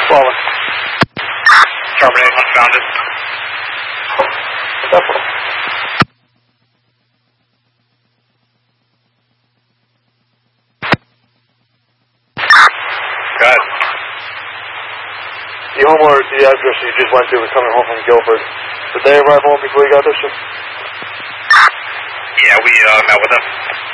Flawless. Terminate, unfounded. Definitely. Good. The homeowner at the address you just went to was coming home from Guilford. Did they arrive home before you got there, sir? Yeah, we met with them.